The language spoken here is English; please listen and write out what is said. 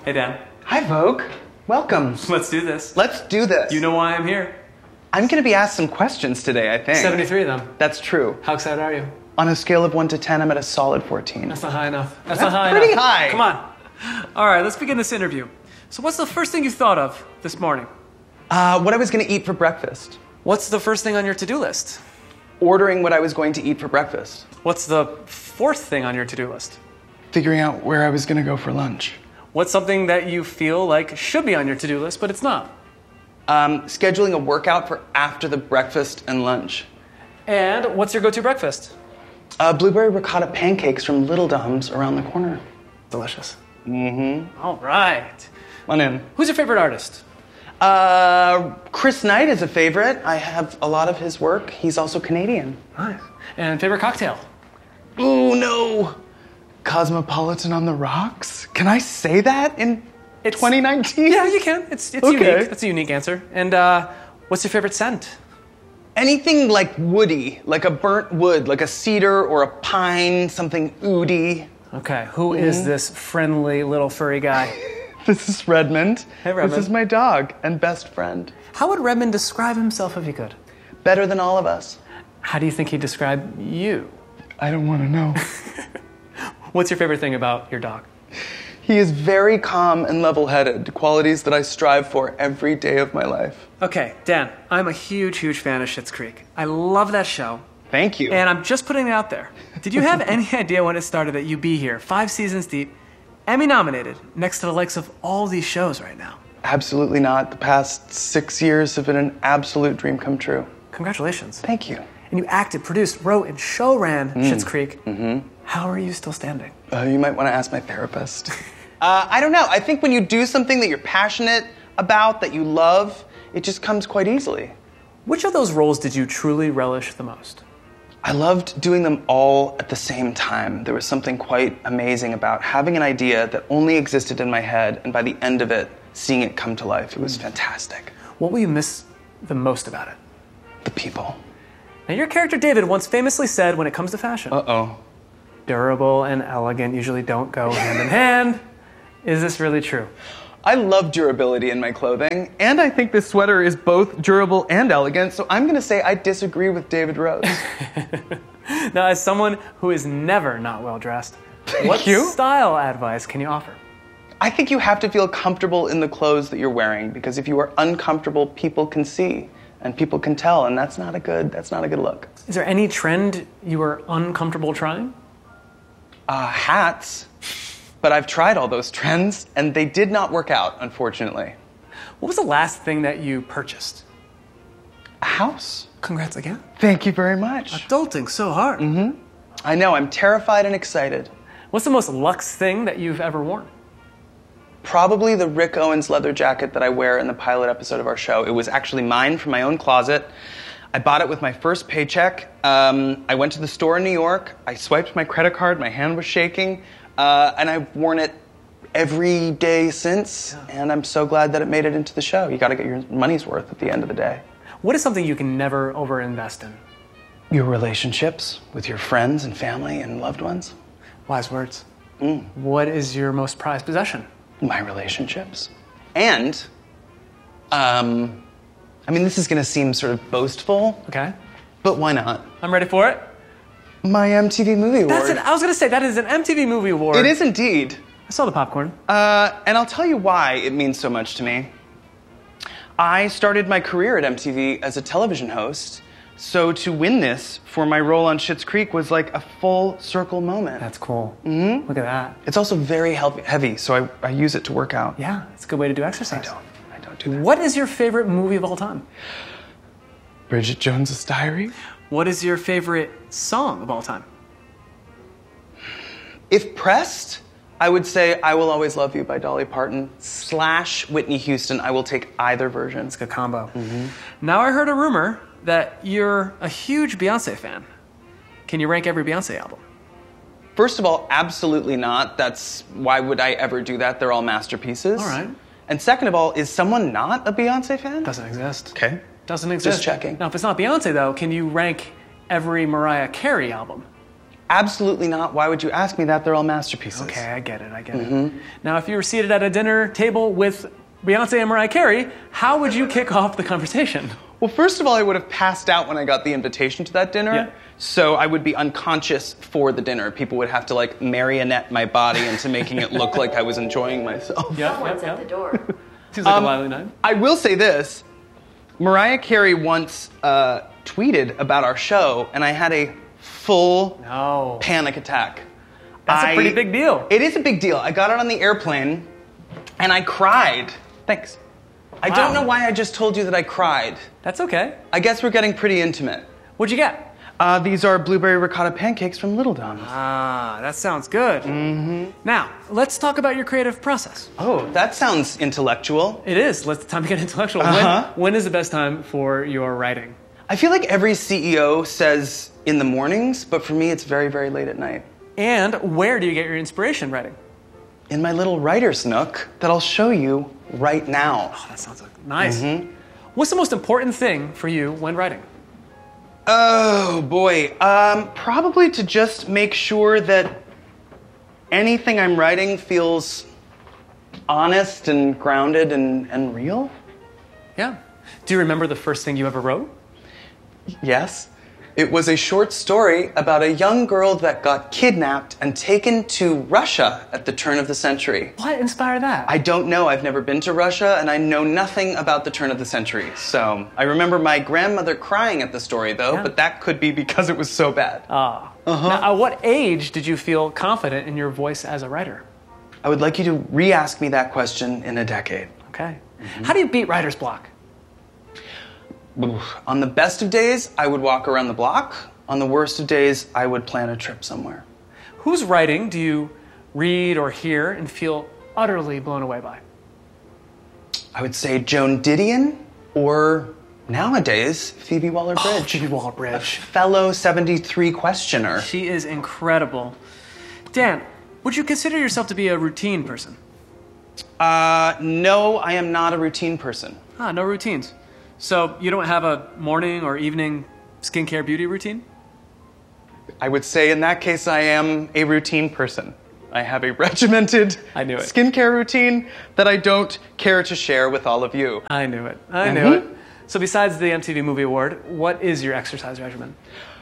Hey, Dan. Hi, Vogue. Welcome. Let's do this. Let's do this. You know why I'm here? I'm going to be asked some questions today, I think. 73 of them. That's true. How excited are you? On a scale of 1 to 10, I'm at a solid 14. That's not high enough. That's not high pretty enough. high. Come on. All right, let's begin this interview. So what's the first thing you thought of this morning? What I was going to eat for breakfast. What's the first thing on your to-do list? Ordering what I was going to eat for breakfast. What's the fourth thing on your to-do list? Figuring out where I was going to go for lunch. What's something that you feel like should be on your to-do list, but it's not? Scheduling a workout for after the breakfast and lunch. And what's your go-to breakfast? Blueberry ricotta pancakes from Little Dom's around the corner. Delicious. Mm-hmm. All right. On in. Who's your favorite artist? Chris Knight is a favorite. I have a lot of his work. He's also Canadian. Nice. And favorite cocktail? Ooh, no. Cosmopolitan on the rocks? Can I say that in 2019? Yeah, you can. It's okay. Unique. That's a unique answer. And what's your favorite scent? Anything like woody, like a burnt wood, like a cedar or a pine, something oody. Okay, who is this friendly little furry guy? This is Redmond. Hey, Redmond. This is my dog and best friend. How would Redmond describe himself if he could? Better than all of us. How do you think he'd describe you? I don't want to know. What's your favorite thing about your dog? He is very calm and level-headed, qualities that I strive for every day of my life. Okay, Dan, I'm a huge, huge fan of Schitt's Creek. I love that show. Thank you. And I'm just putting it out there. Did you have any idea when it started that you'd be here, 5 seasons deep, Emmy nominated, next to the likes of all these shows right now? Absolutely not. The past 6 years have been an absolute dream come true. Congratulations. Thank you. And you acted, produced, wrote, and show ran Schitt's Creek. How are you still standing? You might want to ask my therapist. I don't know. I think when you do something that you're passionate about, that you love, it just comes quite easily. Which of those roles did you truly relish the most? I loved doing them all at the same time. There was something quite amazing about having an idea that only existed in my head, and by the end of it, seeing it come to life. It was fantastic. What will you miss the most about it? The people. Now, your character David once famously said when it comes to fashion, Uh-oh. durable and elegant usually don't go hand in hand. Is this really true? I love durability in my clothing, and I think this sweater is both durable and elegant, so I'm going to say I disagree with David Rose. Now, as someone who is never not well-dressed, what style advice can you offer? I think you have to feel comfortable in the clothes that you're wearing, because if you are uncomfortable, people can see, and people can tell, and that's not a good look. Is there any trend you were uncomfortable trying? Hats. But I've tried all those trends, and they did not work out, unfortunately. What was the last thing that you purchased? A house. Congrats again. Thank you very much. Adulting so hard. I know, I'm terrified and excited. What's the most luxe thing that you've ever worn? Probably the Rick Owens leather jacket that I wear in the pilot episode of our show. It was actually mine from my own closet. I bought it with my first paycheck. I went to the store in New York. I swiped my credit card. My hand was shaking. And I've worn it every day since, and I'm so glad that it made it into the show. You got to get your money's worth at the end of the day. What is something you can never overinvest in? Your relationships with your friends and family and loved ones. Wise words. What is your most prized possession? My relationships. And, I mean, this is going to seem sort of boastful. Okay. But why not? I'm ready for it. My MTV Movie Award. I was going to say, that is an MTV Movie Award. It is indeed. I saw the popcorn. And I'll tell you why it means so much to me. I started my career at MTV as a television host, so to win this for my role on Schitt's Creek was like a full circle moment. That's cool. Look at that. It's also very heavy, so I use it to work out. Yeah, it's a good way to do exercise. I don't do that. What is your favorite movie of all time? Bridget Jones's Diary. What is your favorite song of all time? If pressed, I would say I Will Always Love You by Dolly Parton / Whitney Houston. I will take either version. It's a good combo. Now I heard a rumor that you're a huge Beyonce fan. Can you rank every Beyonce album? First of all, absolutely not. Why would I ever do that? They're all masterpieces. All right. And second of all, is someone not a Beyonce fan? Doesn't exist. Okay. Doesn't exist. Just checking. Now, if it's not Beyonce, though, can you rank every Mariah Carey album? Absolutely not. Why would you ask me that? They're all masterpieces. Okay, I get it. Now, if you were seated at a dinner table with Beyonce and Mariah Carey, how would you kick off the conversation? Well, first of all, I would have passed out when I got the invitation to that dinner. Yeah. So I would be unconscious for the dinner. People would have to like marionette my body into making it look like I was enjoying myself. Someone's at the door. Seems like a lively night. I will say this. Mariah Carey once tweeted about our show, and I had a full No. panic attack. That's a pretty big deal. It is a big deal. I got it on the airplane, and I cried. Thanks. I don't know why I just told you that I cried. That's okay. I guess we're getting pretty intimate. What'd you get? These are blueberry ricotta pancakes from Little Dom's. Ah, that sounds good. Mm-hmm. Now, let's talk about your creative process. Oh, that sounds intellectual. It is. Let's time to get intellectual. When is the best time for your writing? I feel like every CEO says in the mornings, but for me it's very, very late at night. And where do you get your inspiration writing? In my little writer's nook that I'll show you right now. Oh, that sounds nice. What's the most important thing for you when writing? Oh, boy. Probably to just make sure that anything I'm writing feels honest and grounded and real. Yeah. Do you remember the first thing you ever wrote? Yes. It was a short story about a young girl that got kidnapped and taken to Russia at the turn of the century. What inspired that? I don't know. I've never been to Russia, and I know nothing about the turn of the century. So I remember my grandmother crying at the story, though, but that could be because it was so bad. Now, at what age did you feel confident in your voice as a writer? I would like you to re-ask me that question in a decade. Okay. How do you beat writer's block? On the best of days, I would walk around the block. On the worst of days, I would plan a trip somewhere. Whose writing do you read or hear and feel utterly blown away by? I would say Joan Didion, or nowadays, Phoebe Waller-Bridge. Oh, Phoebe Waller-Bridge. Fellow 73 questioner. She is incredible. Dan, would you consider yourself to be a routine person? No, I am not a routine person. No routines. So you don't have a morning or evening skincare beauty routine? I would say in that case I am a routine person. I have a regimented skincare routine that I don't care to share with all of you. I knew it. I knew it. So besides the MTV Movie Award, what is your exercise regimen?